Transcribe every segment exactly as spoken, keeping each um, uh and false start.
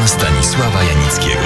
Stanisława Janickiego.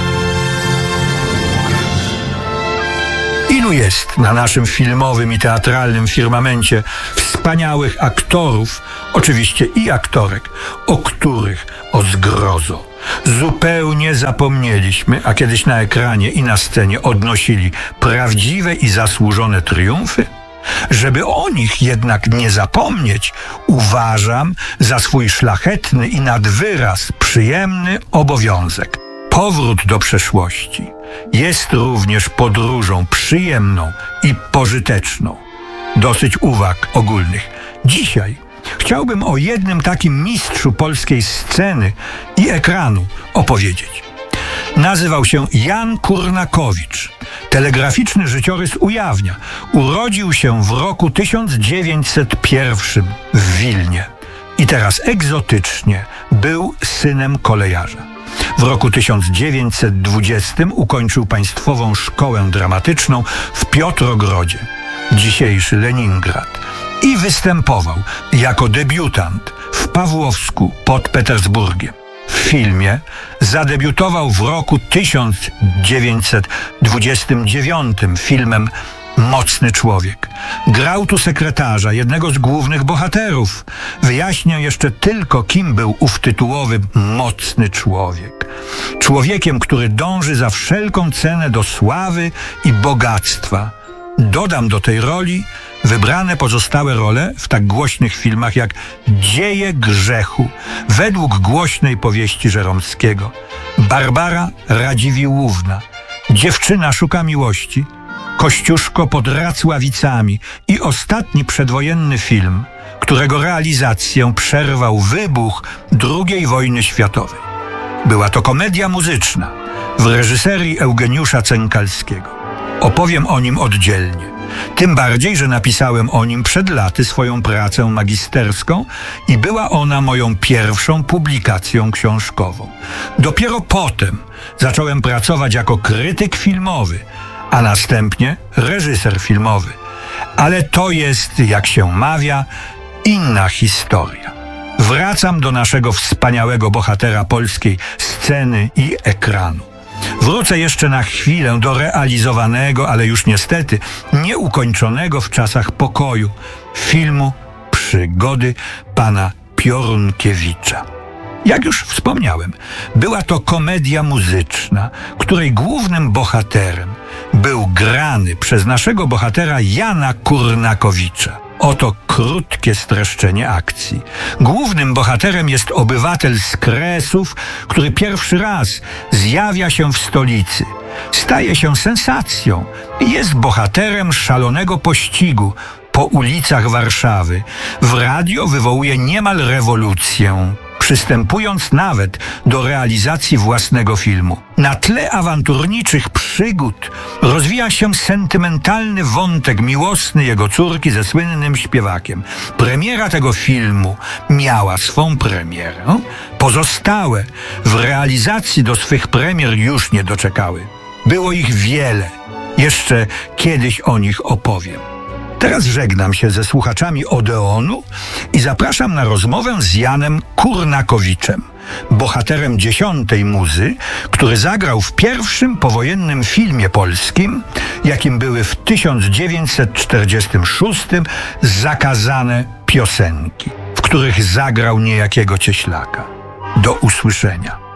Ilu jest na naszym filmowym i teatralnym firmamencie wspaniałych aktorów, oczywiście i aktorek, o których o zgrozo zupełnie zapomnieliśmy, a kiedyś na ekranie i na scenie odnosili prawdziwe i zasłużone triumfy? Żeby o nich jednak nie zapomnieć, uważam za swój szlachetny i nad wyraz przyjemny obowiązek. Powrót do przeszłości jest również podróżą przyjemną i pożyteczną. Dosyć uwag ogólnych. Dzisiaj chciałbym o jednym takim mistrzu polskiej sceny i ekranu opowiedzieć. Nazywał się Jan Kurnakowicz. Telegraficzny życiorys ujawnia. Urodził się w roku tysiąc dziewięćset jeden w Wilnie. I teraz egzotycznie był synem kolejarza. W roku tysiąc dziewięćset dwudziestym ukończył Państwową Szkołę Dramatyczną w Piotrogrodzie, dzisiejszy Leningrad, i występował jako debiutant w Pawłowsku pod Petersburgiem. W filmie zadebiutował w roku tysiąc dziewięćset dwudziestym dziewiątym filmem Mocny człowiek. Grał tu sekretarza, jednego z głównych bohaterów. Wyjaśnię jeszcze tylko, kim był ów tytułowy mocny człowiek. Człowiekiem, który dąży za wszelką cenę do sławy i bogactwa. Dodam do tej roli wybrane pozostałe role w tak głośnych filmach jak Dzieje grzechu, według głośnej powieści Żeromskiego, Barbara Radziwiłłówna, Dziewczyna szuka miłości, Kościuszko pod Racławicami i ostatni przedwojenny film, którego realizację przerwał wybuch drugiej wojny światowej. Była to komedia muzyczna w reżyserii Eugeniusza Cękalskiego. Opowiem o nim oddzielnie. Tym bardziej, że napisałem o nim przed laty swoją pracę magisterską i była ona moją pierwszą publikacją książkową. Dopiero potem zacząłem pracować jako krytyk filmowy, a następnie reżyser filmowy. Ale to jest, jak się mawia, inna historia. Wracam do naszego wspaniałego bohatera polskiej sceny i ekranu. Wrócę jeszcze na chwilę do realizowanego, ale już niestety nieukończonego w czasach pokoju filmu Przygody pana Piorunkiewicza. Jak już wspomniałem, była to komedia muzyczna, której głównym bohaterem był grany przez naszego bohatera Jana Kurnakowicza. Oto krótkie streszczenie akcji. Głównym bohaterem jest obywatel z Kresów, który pierwszy raz zjawia się w stolicy. Staje się sensacją i jest bohaterem szalonego pościgu po ulicach Warszawy. W radio wywołuje niemal rewolucję, przystępując nawet do realizacji własnego filmu. Na tle awanturniczych przygód rozwija się sentymentalny wątek miłosny jego córki ze słynnym śpiewakiem. Premiera tego filmu miała swą premierę. Pozostałe w realizacji do swych premier już nie doczekały. Było ich wiele. Jeszcze kiedyś o nich opowiem. Teraz żegnam się ze słuchaczami Odeonu i zapraszam na rozmowę z Janem Kurnakowiczem, bohaterem Dziesiątej Muzy, który zagrał w pierwszym powojennym filmie polskim, jakim były w tysiąc dziewięćset czterdziestym szóstym Zakazane piosenki, w których zagrał niejakiego Cieślaka. Do usłyszenia.